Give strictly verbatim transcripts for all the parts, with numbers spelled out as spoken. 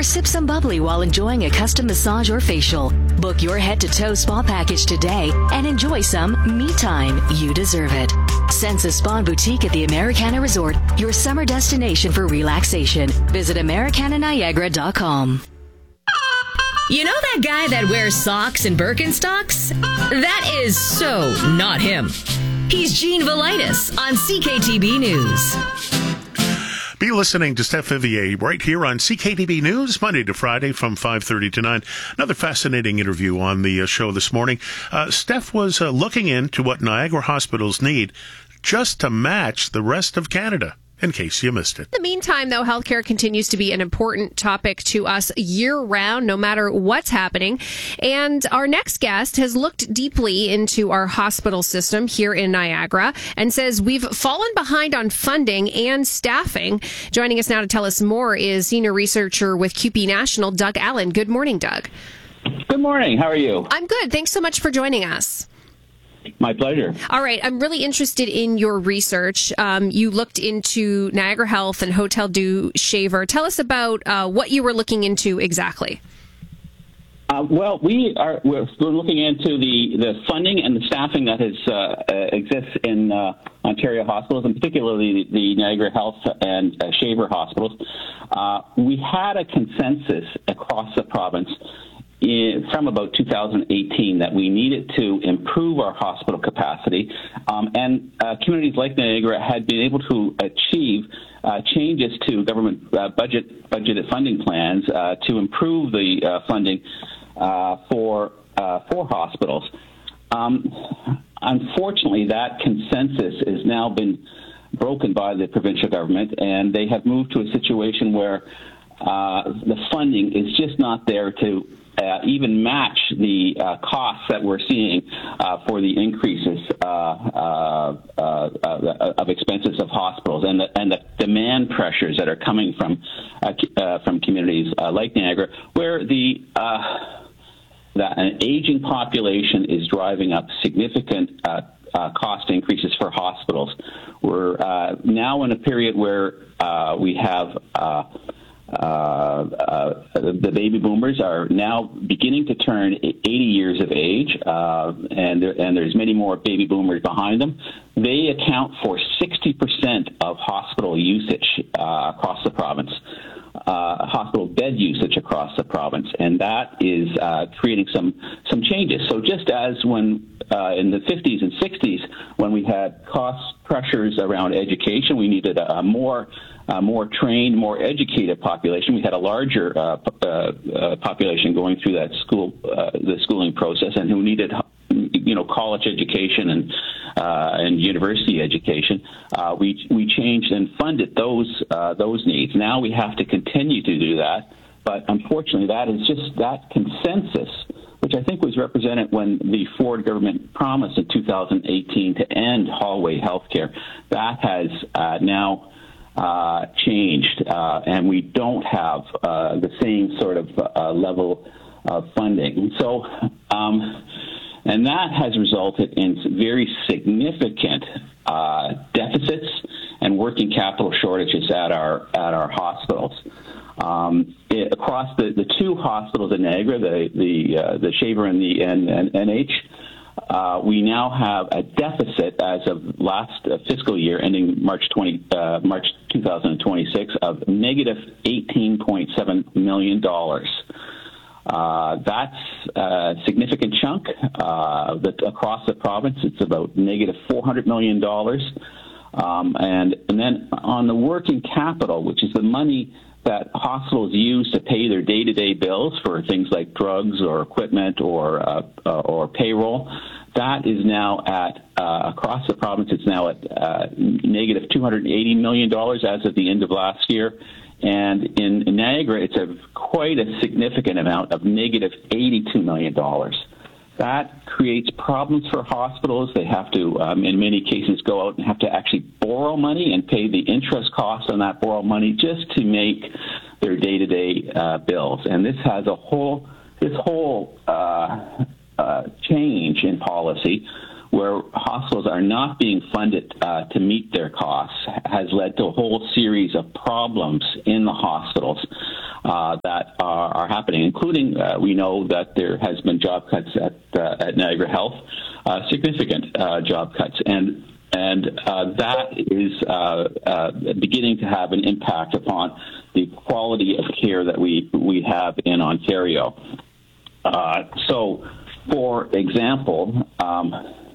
or sip some bubbly while enjoying a custom massage or facial. Book your head-to-toe spa package today and enjoy some me time. You deserve it. Sensa Spa and Boutique at the Americana Resort, your summer destination for relaxation. Visit Americana Niagara dot com. You know that guy that wears socks and Birkenstocks? That is so not him. He's Gene Velitis on C K T B News. Be listening to Steph Vivier right here on C K T B News, Monday to Friday from five thirty to nine. Another fascinating interview on the uh, show this morning. Uh, Steph was uh, looking into what Niagara hospitals need just to match the rest of Canada, in case you missed it. In the meantime, though, healthcare continues to be an important topic to us year-round, no matter what's happening. And our next guest has looked deeply into our hospital system here in Niagara and says we've fallen behind on funding and staffing. Joining us now to tell us more is senior researcher with C U P E National, Doug Allen. Good morning, Doug. Good morning. How are you? I'm good. Thanks so much for joining us. My pleasure. All right. I'm really interested in your research. Um, you looked into Niagara Health and Hotel du Shaver. Tell us about uh, what you were looking into exactly. Uh, well, we are we're, we're looking into the, the funding and the staffing that has uh, uh, exists in uh, Ontario hospitals, and particularly the, the Niagara Health and uh, Shaver hospitals. Uh, we had a consensus across the province In, from about two thousand eighteen that we needed to improve our hospital capacity, um, and uh, communities like Niagara had been able to achieve uh, changes to government uh, budget budgeted funding plans uh, to improve the uh, funding uh, for uh, for hospitals. Um, unfortunately, that consensus has now been broken by the provincial government, and they have moved to a situation where uh, the funding is just not there to Uh, even match the uh, costs that we're seeing uh, for the increases uh, uh, uh, uh, of expenses of hospitals and the, and the demand pressures that are coming from uh, uh, from communities uh, like Niagara, where the uh, that an aging population is driving up significant uh, uh, cost increases for hospitals. We're uh, now in a period where uh, we have uh, Uh, uh, the baby boomers are now beginning to turn eighty years of age, uh, and, there, and there's many more baby boomers behind them. They account for sixty percent of hospital usage uh, across the province, uh, hospital bed usage across the province, and that is uh, creating some some changes. So just as when uh, in the fifties and sixties, when we had cost pressures around education, we needed a, a more Uh, more trained, more educated population. We had a larger uh, uh, uh, population going through that school, uh, the schooling process, and who needed, you know, college education and uh, and university education. Uh, we we changed and funded those uh, those needs. Now we have to continue to do that, but unfortunately, that is just that consensus, which I think was represented when the Ford government promised in two thousand eighteen to end hallway healthcare. That has uh, now Uh, changed, uh, and we don't have uh, the same sort of uh, level of funding. So, um, and that has resulted in very significant uh, deficits and working capital shortages at our at our hospitals. Um, it, across the, the two hospitals in Niagara, the the uh, the Shaver and the and, and N H. Uh, we now have a deficit as of last uh, fiscal year, ending March twenty, uh, March two thousand twenty-six, of negative eighteen point seven million dollars. Uh, that's a significant chunk. Uh, that across the province, it's about negative four hundred million dollars. Um, and, and then on the working capital, which is the money that hospitals use to pay their day-to-day bills for things like drugs or equipment or uh, uh, or payroll, that is now at, uh, across the province, it's now at uh, negative two hundred eighty million dollars as of the end of last year. And in, in Niagara, it's a quite a significant amount of negative eighty-two million dollars. That creates problems for hospitals. They have to, um, in many cases, go out and have to actually borrow money and pay the interest cost on that borrowed money just to make their day-to-day uh, bills. And this has a whole, this whole uh, uh, change in policy where hospitals are not being funded uh, to meet their costs has led to a whole series of problems in the hospitals uh, that are, are happening, including uh, we know that there has been job cuts at, uh, at Niagara Health, uh, significant uh, job cuts. And And uh, that is uh, uh, beginning to have an impact upon the quality of care that we, we have in Ontario. Uh, so, for example, um,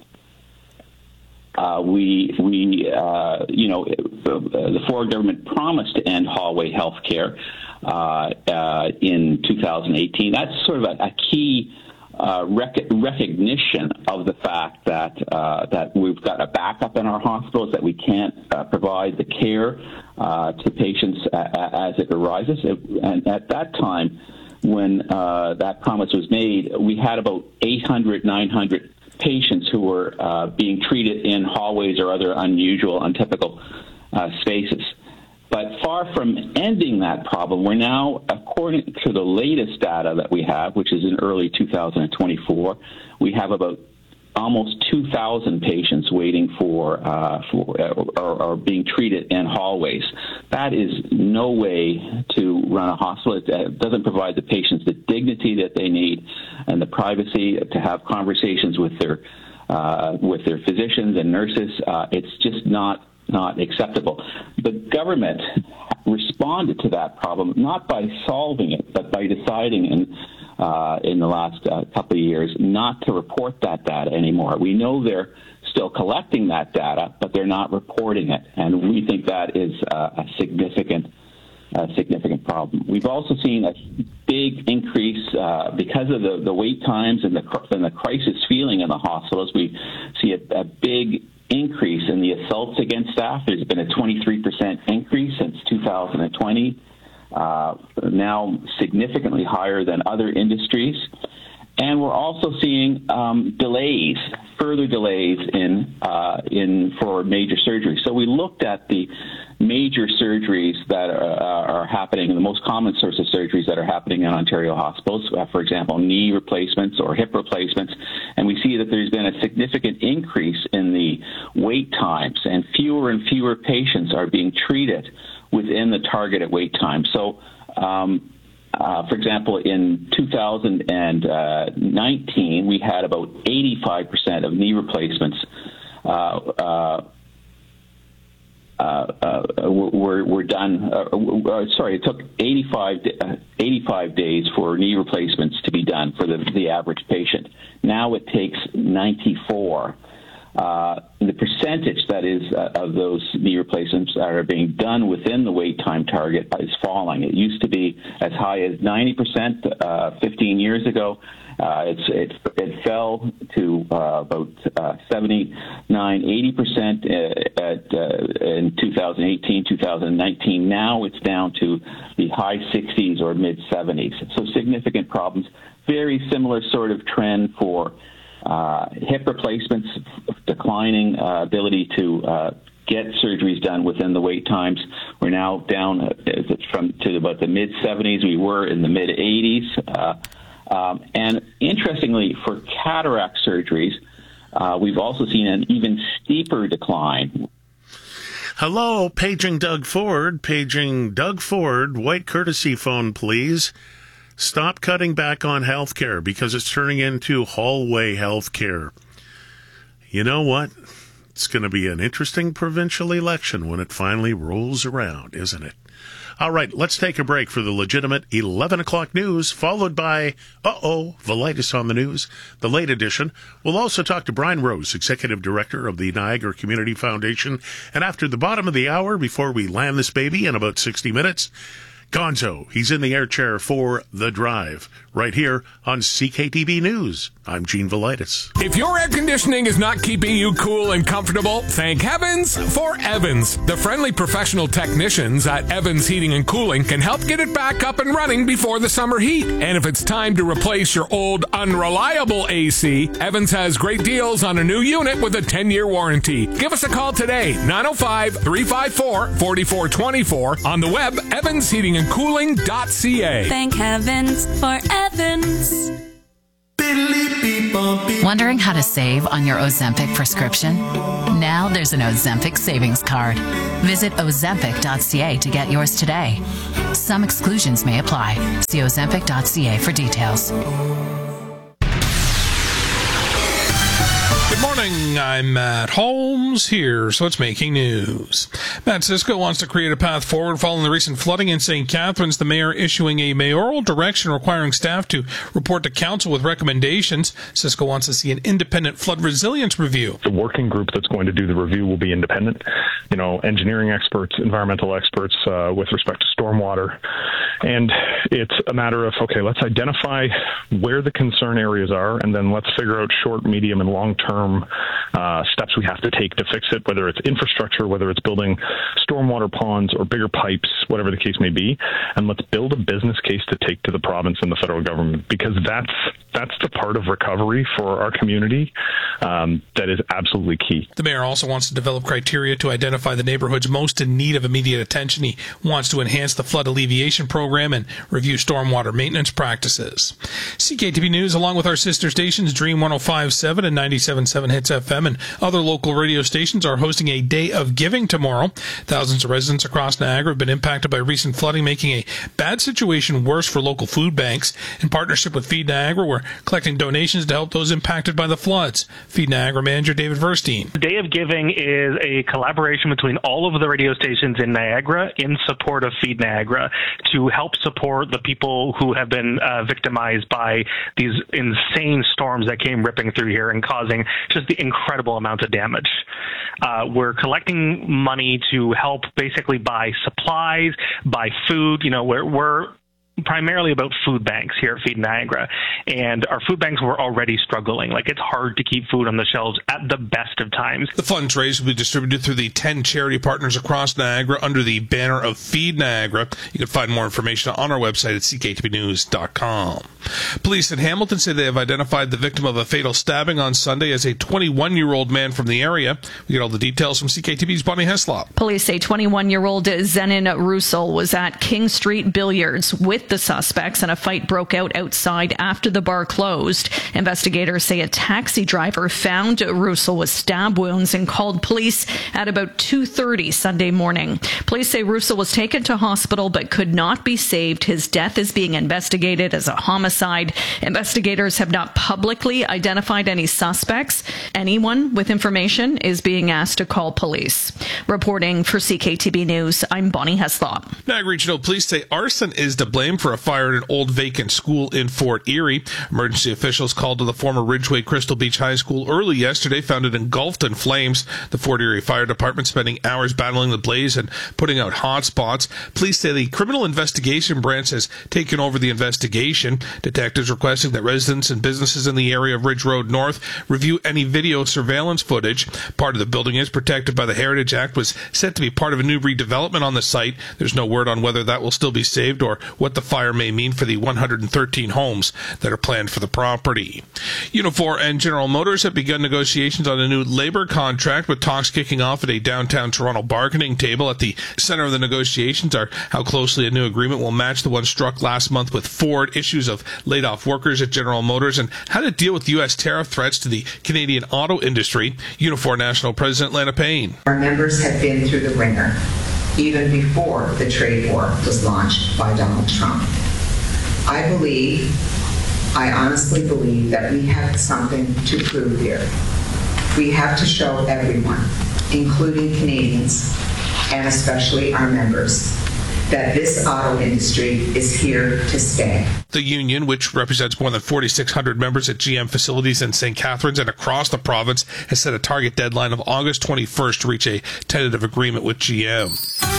uh, we, we uh, you know, the Ford government promised to end hallway health care uh, uh, in two thousand eighteen. That's sort of a, a key Uh, rec- recognition of the fact that uh, that we've got a backup in our hospitals, that we can't uh, provide the care uh, to patients a- a- as it arises. And at that time, when uh, that promise was made, we had about eight hundred, nine hundred patients who were uh, being treated in hallways or other unusual, untypical uh, spaces. But far from ending that problem, we're now, according to the latest data that we have, which is in early two thousand twenty-four, we have about almost two thousand patients waiting for, uh, for or, or being treated in hallways. That is no way to run a hospital. It doesn't provide the patients the dignity that they need and the privacy to have conversations with their uh, with their physicians and nurses. Uh, it's just not. not acceptable. The government responded to that problem not by solving it, but by deciding in uh, in the last uh, couple of years not to report that data anymore. We know they're still collecting that data, but they're not reporting it, and we think that is uh, a significant a significant problem. We've also seen a big increase uh, because of the, the wait times and the and the crisis feeling in the hospitals. We see a, a big increase in the assaults against staff. There's been a twenty-three percent increase since two thousand twenty, uh, now significantly higher than other industries. And we're also seeing um, delays, further delays in uh, in for major surgeries. So we looked at the major surgeries that are, uh, are happening, the most common sorts of surgeries that are happening in Ontario hospitals, uh, for example, knee replacements or hip replacements, and we see that there's been a significant increase in the wait times, and fewer and fewer patients are being treated within the targeted wait time. So, um, Uh, for example, in two thousand nineteen, we had about eighty-five percent of knee replacements uh, uh, uh, uh, were, were done. Uh, sorry, it took eighty-five, eighty-five days for knee replacements to be done for the, the average patient. Now it takes ninety-four. Uh, the percentage that is uh, of those knee replacements that are being done within the wait time target is falling. It used to be as high as ninety percent uh, fifteen years ago. Uh, it's, it, it fell to uh, about uh, seventy-nine, eighty percent at, uh, in two thousand eighteen, two thousand nineteen. Now it's down to the high sixties or mid seventies. So significant problems. Very similar sort of trend for Uh, hip replacements, declining uh, ability to uh, get surgeries done within the wait times. We're now down uh, from to about the mid seventies. We were in the mid eighties. Uh, um, and interestingly, for cataract surgeries, uh, we've also seen an even steeper decline. Hello, paging Doug Ford. Paging Doug Ford. White courtesy phone, please. Stop cutting back on health care because it's turning into hallway health care. You know what? It's going to be an interesting provincial election when it finally rolls around, isn't it? All right, let's take a break for the legitimate eleven o'clock news, followed by, uh-oh, Velitis on the news, the late edition. We'll also talk to Brian Rose, Executive Director of the Niagara Community Foundation. And after the bottom of the hour, before we land this baby in about sixty minutes, Gonzo, he's in the air chair for The Drive, right here on C K T B News. I'm Gene Velitis. If your air conditioning is not keeping you cool and comfortable, thank heavens for Evans. The friendly professional technicians at Evans Heating and Cooling can help get it back up and running before the summer heat. And if it's time to replace your old, unreliable A C, Evans has great deals on a new unit with a ten-year warranty. Give us a call today, nine oh five, three five four, four four two four, on the web, evans heating and cooling dot c a. Thank heavens for Evans. Beep. Wondering how to save on your Ozempic prescription? Now there's an Ozempic savings card. Visit ozempic dot c a to get yours today. Some exclusions may apply. See ozempic dot c a for details. Good morning, I'm Matt Holmes. Here's what's making news. Matt Cisco wants to create a path forward following the recent flooding in Saint Catharines. The mayor issuing a mayoral direction requiring staff to report to council with recommendations. Cisco wants to see an independent flood resilience review. The working group that's going to do the review will be independent. You know, engineering experts, environmental experts uh, with respect to stormwater. And it's a matter of, okay, let's identify where the concern areas are, and then let's figure out short, medium, and long-term uh, steps we have to take to fix it, whether it's infrastructure, whether it's building stormwater ponds or bigger pipes, whatever the case may be. And let's build a business case to take to the province and the federal government, because that's that's the part of recovery for our community um, that is absolutely key. The mayor also wants to develop criteria to identify the neighborhoods most in need of immediate attention. He wants to enhance the flood alleviation program and review stormwater maintenance practices. C K T V News, along with our sister stations, Dream one oh five point seven and ninety-seven point seven Hits F M and other local radio stations, are hosting a Day of Giving tomorrow. Thousands of residents across Niagara have been impacted by recent flooding, making a bad situation worse for local food banks. In partnership with Feed Niagara, we're collecting donations to help those impacted by the floods. Feed Niagara manager David Verstein. Day of Giving is a collaboration between all of the radio stations in Niagara in support of Feed Niagara to help support the people who have been uh, victimized by these insane storms that came ripping through here and causing just the incredible amounts of damage. Uh, we're collecting money to help basically buy supplies, buy food. You know, we're, we're primarily about food banks here at Feed Niagara, and our food banks were already struggling. Like, it's hard to keep food on the shelves at the best of times. The funds raised will be distributed through the ten charity partners across Niagara under the banner of Feed Niagara. You can find more information on our website at c k t v news dot com. Police in Hamilton say they have identified the victim of a fatal stabbing on Sunday as a twenty-one-year-old man from the area. We get all the details from C K T V's Bonnie Heslop. Police say twenty-one-year-old Zenon Russell was at King Street Billiards with the suspects, and a fight broke out outside after the bar closed. Investigators say a taxi driver found Russell with stab wounds and called police at about two thirty Sunday morning. Police say Russell was taken to hospital but could not be saved. His death is being investigated as a homicide. Investigators have not publicly identified any suspects. Anyone with information is being asked to call police. Reporting for C K T B News, I'm Bonnie Heslop. Niagara Regional Police say arson is to blame for a fire at an old vacant school in Fort Erie. Emergency officials called to the former Ridgeway Crystal Beach High School early yesterday, found it engulfed in flames. The Fort Erie Fire Department spending hours battling the blaze and putting out hot spots. Police say the Criminal Investigation Branch has taken over the investigation. Detectives requesting that residents and businesses in the area of Ridge Road North review any video surveillance footage. Part of the building is protected by the Heritage Act, was set to be part of a new redevelopment on the site. There's no word on whether that will still be saved or what the fire may mean for the one hundred thirteen homes that are planned for the property. Unifor and General Motors have begun negotiations on a new labor contract, with talks kicking off at a downtown Toronto bargaining table. At the center of the negotiations are how closely a new agreement will match the one struck last month with Ford, issues of laid-off workers at General Motors, and how to deal with U S tariff threats to the Canadian auto industry. Unifor National President Lana Payne. Our members have been through the ringer, even before the trade war was launched by Donald Trump. I believe, I honestly believe that we have something to prove here. We have to show everyone, including Canadians, and especially our members, that this auto industry is here to stay. The union, which represents more than forty-six hundred members at G M facilities in Saint Catharines and across the province, has set a target deadline of August twenty-first to reach a tentative agreement with G M.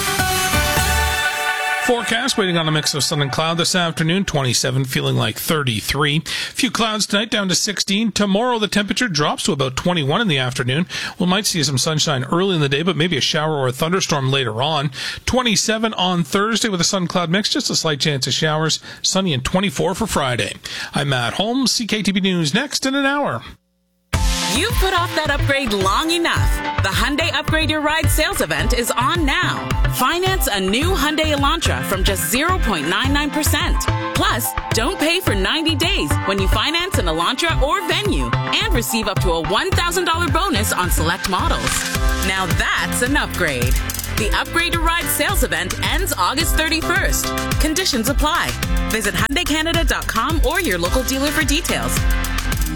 Forecast, waiting on a mix of sun and cloud this afternoon, twenty-seven, feeling like thirty-three. Few clouds tonight, down to sixteen. Tomorrow, the temperature drops to about twenty-one in the afternoon. We might see some sunshine early in the day, but maybe a shower or a thunderstorm later on. twenty-seven on Thursday with a sun-cloud mix, just a slight chance of showers. Sunny and twenty-four for Friday. I'm Matt Holmes, C K T B News, next in an hour. You've put off that upgrade long enough. The Hyundai Upgrade Your Ride sales event is on now. Finance a new Hyundai Elantra from just zero point nine nine percent. Plus, don't pay for ninety days when you finance an Elantra or Venue and receive up to a one thousand dollars bonus on select models. Now that's an upgrade. The Upgrade Your Ride sales event ends August thirty-first. Conditions apply. Visit Hyundai Canada dot com or your local dealer for details.